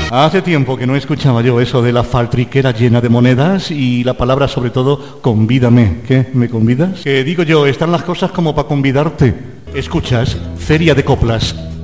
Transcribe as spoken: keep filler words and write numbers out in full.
Hace tiempo que no escuchaba yo eso de la faltriquera llena de monedas y la palabra sobre todo, convídame. ¿Qué? ¿Me convidas? Que digo yo, están las cosas como para convidarte. Escuchas, Feria de Coplas.